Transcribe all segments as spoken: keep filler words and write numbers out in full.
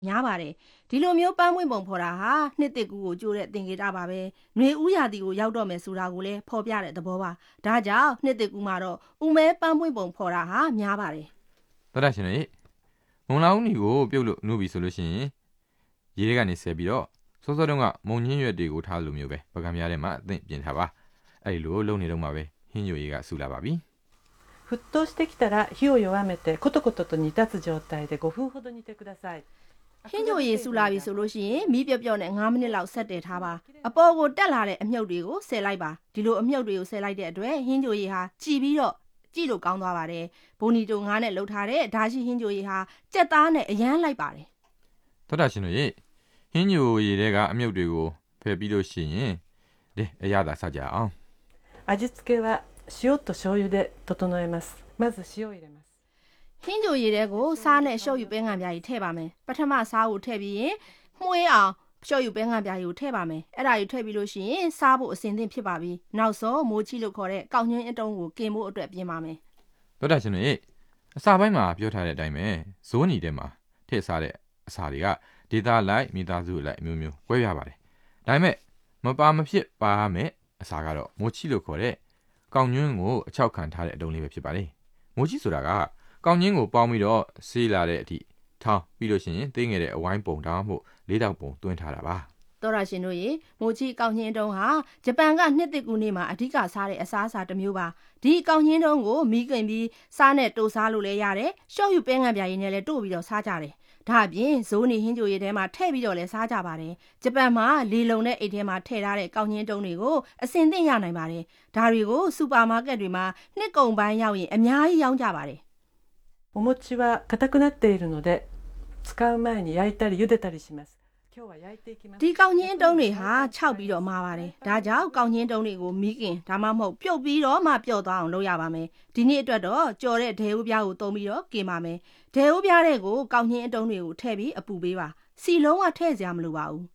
များပါတယ်ဒီလိုမျိုးပန်းပွင့်ပုံဖော်တာဟာနှစ်တစ်ကူကိုကြိုးတဲ့သင်္ကေတပါပဲຫນွေဥရာသီကိုရောက်တော့မယ်ဆိုတာကိုလည်းဖော်ပြတဲ့သဘောပါဒါကြောင့်နှစ်တစ်ကူမှာတော့ဥမဲပန်းပွင့်ပုံဖော်တာဟာများပါတယ်တော်တာရှင်တို့မုံလာဦးနီကိုပြုတ်လို့နှုတ်ပြီဆိုလို့ရှိရင်ရေထဲကနေဆဲပြီးတော့စောစောတုန်းကမုံညင်းရွက်တွေကိုထားလို့မျိုးပဲပကံများထဲမှာအသင့်ပြင်ထားပါအဲ့လိုလုံနေတော့မှပဲဟင်းညိုရီကဆူလာပါပြီ沸騰してきたら火を弱めてコトコトと煮立つ状態でごふんほど煮てくださいဟင်းညိုရီဆူလာပြီဆိုလို့ရှိရင်မီးပျော့ပျော့နဲ့၅မိနစ်လောက်ဆက်တည်ထားပါအပေါ်ကိုတက်လာတဲ့အမြုပ်တွေကိုဆယ်လိုက်ပါဒီလိုအမြုပ်တွေကိုဆယ်လိုက်တဲ့အတွက်ဟင်းညိုရီဟာကြည်ပြီးတော့ကြည့်လို့ကောင်းသွားပါတယ်ဘိုနီတိုငါးနဲ့လှုပ်ထားတဲ့ဒါရှိဟင်းညိုရီဟာကြက်သားနဲ့အရန်လိုက်ပါတယ်တော်တာရှင်တို့ရေဟင်းညိုရီတွေကအမြုပ်တွေကိုဖယ်ပြီးလို့ရှိရင်ဒီအရသာစကြအောင်味付けは塩と醤油で整えますまず塩を入れますဟင်းညိုရီတွေကိုစားနဲ့ရှော့ယူပဲငံပြားကြီးထည့်ပါမယ်ပထမစားကိုထည့်ပြီးရင်မှုေးအောင်ရှော့ယူပဲငံပြားကြီးကိုထည့်ပါမယ်အဲ့ဒါကြီးထည့်ပြီးလို့ရှိရင်စားဖို့အဆင်သင့်ဖြစ်ပါပြီနောက်ဆုံးမိုးချီလို့ခေါ်တဲ့ကောက်ညင်းအတုံးကိုกินဖို့အတွက်ပြင်ပါမယ်တော်တာရှင်တို့ရေအစာပိုင်းမှာပြောထားတဲ့အတိုင်းပဲဇိုးနီထဲမှာထည့်စားတဲ့အစာတွေကဒေသလိုက်မိသားစုလိုက်အမျိုးမျိုးကွဲပြားပါတယ်ဒါပေမဲ့မပါမဖြစ်ပါမယ်အစာကတော့မိုးချီလို့ခေါ်တဲ့ကောက်ညင်းကိုအချောက်ခံထားတဲ့အတုံးလေးပဲဖြစ်ပါတယ်မိုးချီဆိုတာကကောက်ညင်းကိုပေါင်းပြီးတော့ဆေးလာတဲ့အထိထောင်းပြီးလို့ရှိရင်သိငယ်တဲ့အဝိုင်းပုံတောင်းမှုလေးတောက်ပုံတွင်းထားတာပါတော်ရရှင်တို့ရေမိုချီကောက်ညင်းတုံးဟာဂျပန်ကနှစ်တစ်ကူနေ့မှာအဓိကစားတဲ့အစားအစာတစ်မျိုးပါဒီကောက်ညင်းတုံးကိုမီးကင်ပြီးစားနဲ့တိုးစားလို့လည်းရတယ်ရှော့ယူပဲငံပြားရည်နဲ့လည်းတို့ပြီးတော့စားကြတယ်ဒါအပြင်ဇိုးနီဟင်းကြိုရည်ထဲမှာထည့်ပြီးတော့လည်းစားကြပါတယ်ဂျပန်မှာလေလုံတဲ့အိတ်ထဲမှာထည့်ထားတဲ့ကောက်ညင်းတုံးတွေကိုအစင်သင့်ရနိုင်ပါတယ်ဒါတွေကိုစူပါမားကတ်တွေမှာနှစ်ကုန်ပိုင်းရောက်ရင်အများကြီးရောင်းကြပါတယ်お餅は硬くなっているので使う前に焼いたり茹でたりします今日は焼いていきますဒီကောက်ညင်းတုံးတွေဟာခြောက်ပြီးတော့မှာပါတယ်ဒါကြောင့်ကောက်ညင်းတုံးတွေကိုမီးကင်ဒါမှမဟုတ်ပြုတ်ပြီးတော့မှပျော့သွားအောင်လုပ်ရပါမယ်ဒီနေ့အတွက်တော့ကြော်တဲ့ဒဲဦးပြားကိုတုံးပြီးတော့กินပါမယ်ဒဲဦးပြားတွေကိုကောက်ညင်းအတုံးတွေကိုထည့်ပြီးအပူပေးပါစီလုံးဝထည့်စရာမလိုပါဘူး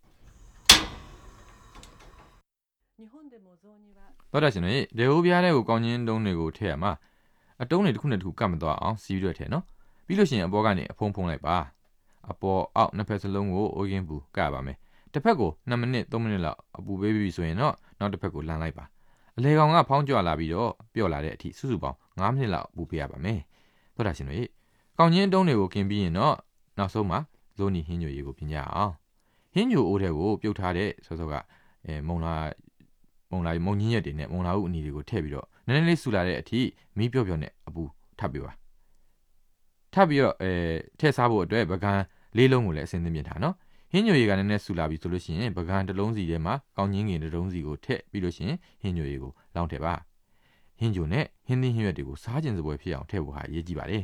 တော်တာရှင်တို့ဒဲဦးပြားတွေကိုကောက်ညင်းတုံးတွေကိုထည့်ရမှာအတုံးတွေတစ်ခုနဲ့တစ်ခုကတ်မသွားအောင်စီးပြီးတော့ထည့်နော်ပြီးလို့ရှိရင်အပေါ်ကနေအဖုံးဖုံးလိုက်ပါအပေါ်အောက်နှစ်ဖက်စလုံးကိုအိုးကင်းပူကပ်ပါမယ်တစ်ဖက်ကိုနှစ်မိနစ်သုံးမိနစ်လောက်အပူပေးပြီးဆိုရင်တော့နောက်တစ်ဖက်ကိုလှန်လိုက်ပါအလေကောင်ကဖောင်းကြွလာပြီးတော့ပျော့လာတဲ့အထိစုစုပေါင်း၅မိနစ်လောက်ပူပေးရပါမယ်တော်တာရှင်တို့ကောင်းချင်းတုံးတွေကိုกินပြီးရင်တော့နောက်ဆုံးမှာဇိုးနီဟင်းညိုရီကိုပြင်ကြအောင်ဟင်းညိုအိုးတွေကိုပြုတ်ထားတဲ့စောစောကအဲမုံလာမုံလာမုံညင်းရက်တွေနဲ့မုံလာဥအနီတွေကိုထည့်ပြီးတော့နည်းနည်းလေးဆူလာတဲ့အထိမီးပျော့ပျော့နဲ့အပူထပ်ပေးပါထပ်ပြီးတော့အဲထည့်စားဖို့အတွက်ပကံလေးလုံးကိုလည်းအစင်းသင်းပြင်ထားနော်ဟင်းညိုရီကနည်းနည်းဆူလာပြီဆိုလို့ရှိရင်ပကံတစ်လုံးစီထဲမှာကောင်းချင်းငင်တစ်လုံးစီကိုထည့်ပြီးလို့ရှိရင်ဟင်းညိုရီကိုလောင်းထည့်ပါဟင်းညိုနဲ့ဟင်းသီးဟင်းရွက်တွေကိုစားကျင်စပွဲဖြစ်အောင်ထည့်ဖို့ဟာအရေးကြီးပါတယ်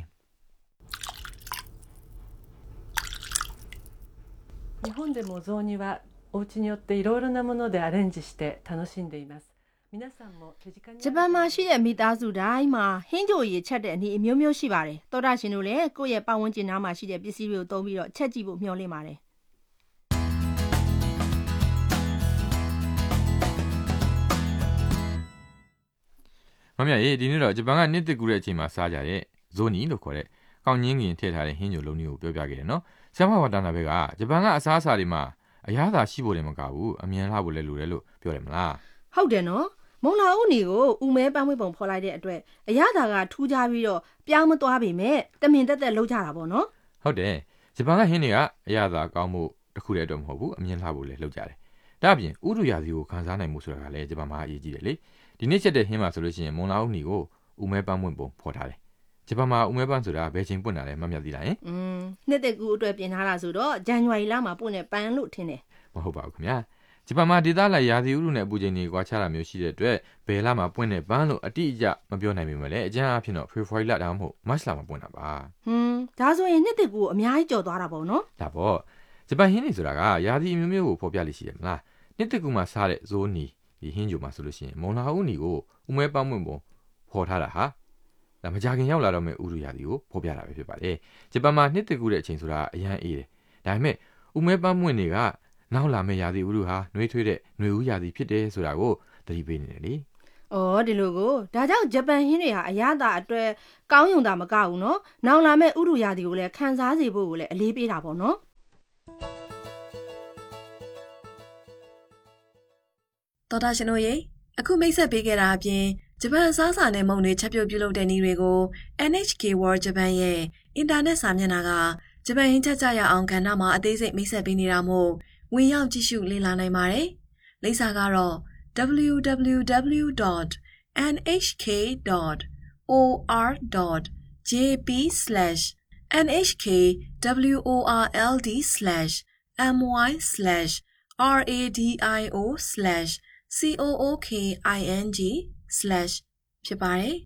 日本でも雑煮はお家によっていろいろなものでアレンジして楽しんでいますဂျပန်မှာရှိတဲ့မိသားစုတိုင်းမှာဟင်းကြိုရီချက်တဲ့အနေအမျိုးမျိုးရှိပါတယ်တော်တာရှင်တို့လည်းကိုယ့်ရဲ့ပတ်ဝန်းကျင်နားမှာရှိတဲ့ပစ္စည်းတွေကိုသုံးပြီးတော့ချက်ကြည့်ဖို့မျှော်လင့်ပါတယ်မမရေဒီနေ့တော့ဂျပန်ကနှစ်တစ်ကူတဲ့အချိန်မှာစားကြတဲ့ဇိုနီလို့ခေါ်တဲ့ကောင်းညင်းငင်ထည့်ထားတဲ့ဟင်းကြိုလုံးမျိုးကိုပြောပြခဲ့တယ်နော်ဆရာမဝါတာနာဘက်ကဂျပန်ကအစားအစာတွေမှာအရသာရှိဖို့လည်းမကဘူးအမြင်လှဖို့လည်းလိုတယ်လို့ပြောတယ်မလားဟုတ်တယ်နော်မုံလာဦးနီကိုဥမဲပန်းမွေးပုံဖော်လိုက်တဲ့အတွက်အရသာကထူးခြားပြီးတော့ပြောင်းမသွားပေမဲ့တမင်တက်တက်လောက်ကြတာပေါ့နော်ဟုတ်တယ်ဂျပန်ကဟင်းတွေကအရသာကောင်းမှုတစ်ခုတည်းတော့မဟုတ်ဘူးအမြင်လှဖို့လည်းလောက်ကြတယ်ဒါအပြင်ဥဒုရာသီကိုခံစားနိုင်မှုဆိုတာကလည်းဂျပန်မှာအရေးကြီးတယ်လေဒီနေ့ချက်တဲ့ဟင်းမှာဆိုလို့ရှိရင်မုံလာဦးနီကိုဥမဲပန်းမွေးပုံဖော်ထားတယ်ဂျပန်မှာဥမဲပန်းဆိုတာဘယ်ချိန်ပွင့်တာလဲမမြတ်သေးလားယင်อืมနှစ်သက်ကူအတွက်ပြင်ထားတာဆိုတော့ဇန်နဝါရီလမှာပွင့်တဲ့ပန်းလို့ထင်တယ်မဟုတ်ပါဘူးခင်ဗျာဂျပန်မှာဒေသလိုက်ရာသီဥတုနဲ့အပူချိန်တွေကွာခြားတာမျိုးရှိတဲ့အတွက်ဘယ်လမှာပွင့်တဲ့ပန်းလို့အတိအကျမပြောနိုင်ပေမဲ့လည်းအကျဉ်းအားဖြင့်တော့ဖေဖော်ဝါရီလဒါမှမဟုတ်မတ်လမှာပွင့်တာပါဟွန်းဒါဆိုရင်နှစ်သက်ကူကိုအများကြီးကြော်သွားတာပေါ့နော်ဒါပေါ့ဂျပန်ဟင်းတွေဆိုတာကရာသီအမျိုးမျိုးကိုဖော်ပြလိရှိတယ်မလားနှစ်သက်ကူမှာစားတဲ့ဇိုးနီဒီဟင်းကြိုမှာဆိုလို့ရှိရင်မုံလာဦးနီကိုဥမဲပန်းမွင့်ပုံဖော်ထားတာဟာဒါမကြခင်ရောက်လာတော့မဲ့ဥတုရာသီကိုဖော်ပြတာပဲဖြစ်ပါတယ်ဂျပန်မှာနှစ်သက်ကူတဲ့အချိန်ဆိုတာအရန်အေးတယ်ဒါပေမဲ့ဥမဲပန်းမွင့်တွေကနောက်လာမယ့်ရာသီဥတုဟာနှွေးထွေးတဲ့နှွေဦးရာသီဖြစ်တယ်ဆိုတာကိုသတိပေးနေတယ်လေဩဒီလိုကိုဒါကြောင့်ဂျပန်ဟင်းတွေဟာအရသာအတွက်ကောင်းယုံတာမကဘူးနော်နောင်လာမဲ့ဥရုရာသီကိုလည်းခံစားစေဖို့ကိုလည်းအလေးပေးတာပေါ့နော်တော်တာရှင်တို့ရေအခုမိတ်ဆက်ပေးခဲ့တာအပြင်ဂျပန်အစားအစာနဲ့မုံတွေချက်ပြုတ်ပြုလုပ်တဲ့နည်းတွေကို N H K World Japan ရဲ့အင်တာနက်စာမျက်နှာကဂျပန်ဟင်းချက်ကြရအောင်ကဏ္ဍမှာအသေးစိတ်မိတ်ဆက်ပေးနေတာမို့ဝင်ရောက်ကြည့်ရှုလေ့လာနိုင်ပါတယ်။လိပ်စာကတော့ w w w dot n h k dot o r dot j p slash n h k world slash my slash radio slash cooking slash ဖြစ်ပါတယ်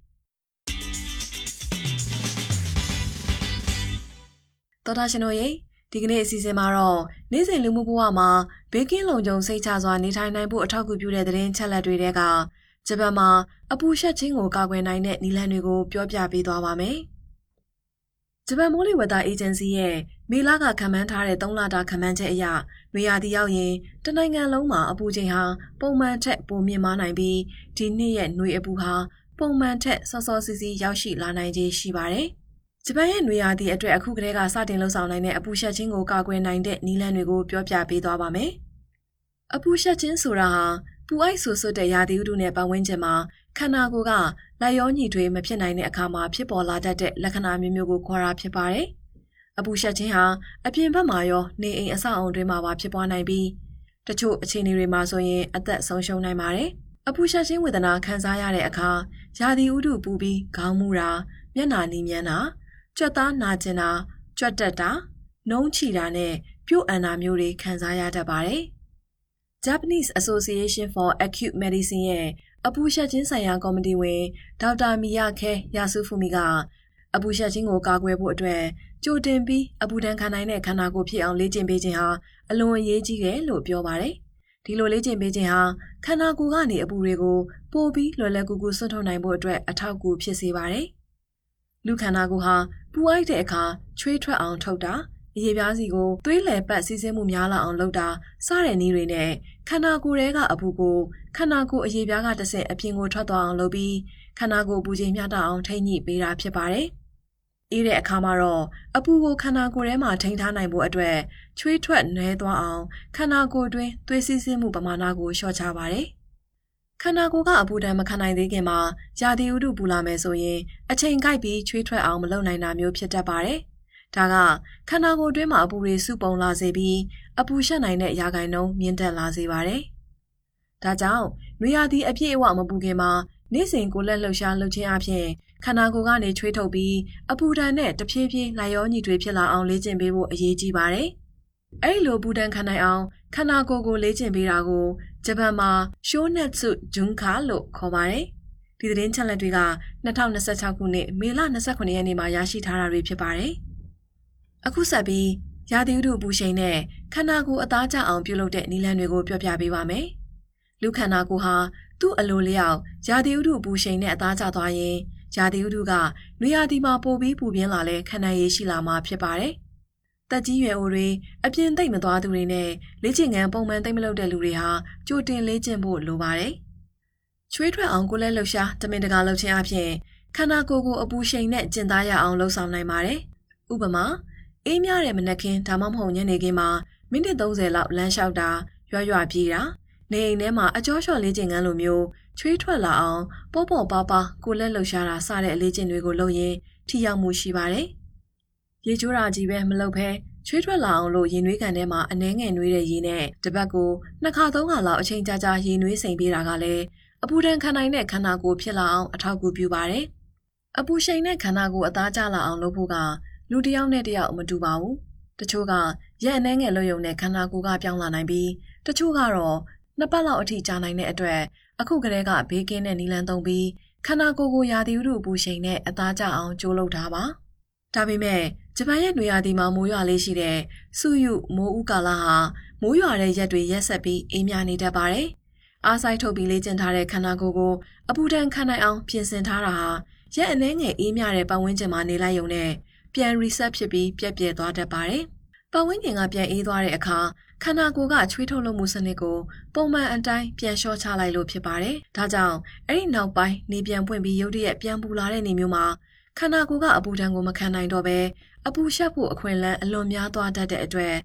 တော်တာရှင်တို့ရေဒီကနေ့အစီအစဉ်မှာတော့နေ့စဉ်လူမှုဘဝမှာဘေးကင်းလုံခြုံစိတ်ချစွာနေထိုင်နိုင်ဖို့အထောက်အကူပြုတဲ့သတင်းချက်လက်တွေတဲကဂျပန်မှာအပူရှက်ခြင်းကိုကာကွယ်နိုင်တဲ့နည်းလမ်းတွေကိုပြောပြပေးသွားပါမယ်ဂျပန်မိုးလေဝသအေဂျင်စီရဲ့မေလကခန့်မှန်းထားတဲ့သုံးလတာခန့်မှန်းချက်အရနွေရာသီရောက်ရင်တနိုင်ငံလုံးမှာအပူချိန်ဟာပုံမှန်ထက်ပိုမြင့်မားနိုင်ပြီးဒီနှစ်ရဲ့နွေအပူဟာပုံမှန်ထက်စောစောစီးစီးရောက်ရှိလာနိုင်ခြေရှိပါတယ်။ဂျပန်ရဲ့နွေရာသီအတွက်အခုကတည်းကစတင်လှုပ်ဆောင်နိုင်တဲ့အပူရှက်ခြင်းကိုကာကွယ်နိုင်တဲ့နည်းလမ်းတွေကိုပြောပြပေးသွားပါမယ်။အပူရှက်ခြင်းဆိုတာဟာပူအိုက်ဆူဆွတ်တဲ့ရာသီဥတုနဲ့ပတ်ဝန်းကျင်မှာခန္ဓာကိုယ်ကလက်ရောညီထွေးမဖြစ်နိုင်တဲ့အခါမှာဖြစ်ပေါ်လာတတ်တဲ့လက္ခဏာမျိုးမျိုးကိုခေါ်တာဖြစ်ပါတယ်။အပူရှက်ခြင်းဟာအပြင်ဘက်မှာရောနေအိမ်အဆောက်အုံတွေမှာပါဖြစ်ပွားနိုင်ပြီးတချို့အခြေအနေတွေမှာဆိုရင်အသက်ဆုံးရှုံးနိုင်ပါတယ်။အပူရှက်ခြင်းဝေဒနာခံစားရတဲ့အခါရာသီဥတုပူပြီးခေါင်းမူတာမျက်နှာနီးမြန်းတာကြွက်သားနာကျင်တာကြွက်တက်တာနှုံးချီတာနဲ့ပြုတ်အန်တာမျိုးတွေခံစားရတတ်ပါတယ်။ Japanese Association for Acute Medicine ရဲ့အပူရှက်ခြင်းဆိုင်ရာကော်မတီဝင်ဒေါက်တာမီယာခဲယာစုဖူမီကအပူရှက်ခြင်းကိုကာကွယ်ဖို့အတွက်ကြိုတင်ပြီးအပူဒဏ်ခံနိုင်တဲ့ခန္ဓာကိုယ်ဖြစ်အောင်လေ့ကျင့်ပေးခြင်းဟာအလွန်အရေးကြီးတယ်လို့ပြောပါတယ်။ဒီလိုလေ့ကျင့်ပေးခြင်းဟာခန္ဓာကိုယ်ကနေအပူတွေကိုပိုပြီးလွယ်လွယ်ကူကူဆွတ်ထုတ်နိုင်ဖို့အတွက်အထောက်အကူဖြစ်စေပါတယ်။လူခန္ဓာကိုယ်ဟာပူအိုက်တဲ့အခါချွေးထွက်အောင်ထုတ်တာအရေပြားစီကိုသွေးလည်ပတ်စီးဆင်းမှုများလာအောင်လုပ်တာစတဲ့နည်းတွေနဲ့ခန္ဓာကိုယ်ထဲကအပူကိုခန္ဓာကိုယ်အရေပြားကတဆင့်အပြင်ကိုထွက်သွားအောင်လုပ်ပြီးခန္ဓာကိုယ်ပူချိန်မျှတအောင်ထိန်းညှိပေးတာဖြစ်ပါတယ်။အေးတဲ့အခါမှာတော့အပူကိုခန္ဓာကိုယ်ထဲမှာထိန်းထားနိုင်ဖို့အတွက်ချွေးထွက်နည်းသွားအောင်ခန္ဓာကိုယ်တွင်းသွေးစီးဆင်းမှုပမာဏကိုလျှော့ချပါတယ်။ခန္ဓာကိုယ်ကအပူဒဏ်မခံနိုင်သေးခင်မှာရာသီဥတုပူလာမယ်ဆိုရင်အချိန်ကိုက်ပြီးချွေးထွက်အောင်မလုပ်နိုင်တာမျိုးဖြစ်တတ်ပါတယ်။ဒါကခန္ဓာကိုယ်တွင်းမှာအပူတွေစုပုံလာစေပြီးအပူရှက်နိုင်တဲ့ရာဂိုင်နှုန်းမြင့်တက်လာစေပါတယ်။ဒါကြောင့်နွေရာသီအပြည့်အဝမပူခင်မှာနေ့စဉ်ကိုယ်လက်လှုပ်ရှားလှုပ်ခြင်းအပြင်ခန္ဓာကိုယ်ကနေချွေးထုတ်ပြီးအပူဒဏ်နဲ့တဖြည်းဖြည်းလိုက်ရောညီထွေဖြစ်လာအောင်လေ့ကျင့်ပေးဖို့အရေးကြီးပါတယ်။အဲ့လိုပူဒဏ်ခံနိုင်အောင်ခန္ဓာကိုယ်ကိုလေ့ကျင့်ပေးတာကိုဂျပန်မှာ Shonetsu Junka လို့ခေါ်ပါတယ်။ဒီသတင်းချက်လက်တွေက၂၀၂၆ခုနှစ်မေလ၂၉ရက်နေ့မှာရရှိထားတာတွေဖြစ်ပါတယ်။အခုဆက်ပြီးရာသီဥတုပူချိန်နဲ့ခန္ဓာကိုယ်အသားကျအောင်ပြုလုပ်တဲ့နည်းလမ်းတွေကိုပြောပြပေးပါမယ်။လူခန္ဓာကိုယ်ဟာသူ့အလိုလျောက်ရာသီဥတုပူချိန်နဲ့အသားကျသွားရင်ရာသီဥတုကနွေရာသီမှာပိုပြီးပူပြင်းလာလဲခံနိုင်ရရှိလာမှာဖြစ်ပါတယ်။တက်ကြီးရွယ်အိုတွေအပြင်သိမ့်မသွားသူတွေနဲ့လေ့ကျင့်ခန်းပုံမှန်သိမ့်မလုပ်တဲ့လူတွေဟာကြိုတင်လေ့ကျင့်ဖို့လိုပါတယ်။ချွေးထွက်အောင်ကိုယ်လက်လှုပ်ရှားတမင်တကာလှုပ်ခြင်းအပြင်ခန္ဓာကိုယ်ကိုအပူချိန်နဲ့ကျင်သားရအောင်လှုပ်ဆောင်နိုင်ပါတယ်။ဥပမာအေးမြတဲ့မနက်ခင်းဒါမှမဟုတ်ညနေခင်းမှာမိနစ်သုံးဆယ်လောက်လမ်းလျှောက်တာရွရွပြေးတာနေအိမ်ထဲမှာအကြောလျှော့လေ့ကျင့်ခန်းလိုမျိုးချွေးထွက်လာအောင်ပေါ့ပေါ့ပါပါကိုလက်လှုပ်ရှားတာစတဲ့အလေ့ကျင့်တွေကိုလုပ်ရင်ထိရောက်မှုရှိပါတယ်။ရေချိုးတာကြီးပဲမလုပ်ဘဲချွေးထွက်လာအောင်လို့ရေနွေးကန်ထဲမှာအနှဲငယ်နွေးတဲ့ရေနဲ့တပတ်ကိုနှစ်ခါသုံးခါလောက်အချိန်ကြာကြာရေနွေးစိမ်ပေးတာကလည်းအပူဒဏ်ခံနိုင်တဲ့ခန္ဓာကိုယ်ဖြစ်လာအောင်အထောက်အကူပြုပါတယ်။အပူရှိန်တဲ့ခန္ဓာကိုယ်အသားကျလာအောင်လုပ်ဖို့ကလူတစ်ယောက်နဲ့တစ်ယောက်မတူပါဘူး။တချို့ကရက်အနှဲငယ်လွတ်ယုံတဲ့ခန္ဓာကိုယ်ကပြောင်းလာနိုင်ပြီးတချို့ကတော့နှစ်ပတ်လောက်အထိကြာနိုင်တဲ့အတွက်အခုကတည်းကဘေးကင်းတဲ့နီလန်သုံးပြီးခန္ဓာကိုယ်ကိုရာသီဥတုပူချိန်နဲ့အသားကျအောင်ကြိုးလုပ်တာပါ။ဒါပေမဲ့ဂျပန်ရဲ့နွေရာသီမှာမိုးရွာလေးရှိတဲ့ဆူယုမိုးဥကာလဟာမိုးရွာတဲ့ရက်တွေရက်ဆက်ပြီးအေးမြနေတတ်ပါတယ်။အားစိုက်ထုတ်ပြီးလေ့ကျင့်ထားတဲ့ခန္ဓာကိုယ်ကိုအပူဒဏ်ခံနိုင်အောင်ပြင်ဆင်ထားတာဟာရက်အနှဲငယ်အေးမြတဲ့ပတ်ဝန်းကျင်မှာနေလိုက်ရုံနဲ့ပြန် reset ဖြစ်ပြီးပြက်ပြဲသွားတတ်ပါတယ်။ပတ်ဝန်းကျင်ကပြန်အေးသွားတဲ့အခါခန္ဓာကိုယ်ကချွေးထုတ်လုပ်မှုစနစ်ကိုပုံမှန်အတိုင်းပြန်လျှော့ချလိုက်လို့ဖြစ်ပါတယ်။ဒါကြောင့်အဲ့ဒီနောက်ပိုင်းနေပြန်ပွင့်ပြီးရုတ်တရက်ပြန်ပူလာတဲ့နေမျိုးမှာခန္ဓာကိုယ်ကအပူဒဏ်ကိုမခံနိုင်တော့ဘဲအပူရှက်ဖို့အခွင့်အလမ်းအလွန်များသွားတတ်တဲ့အတွက်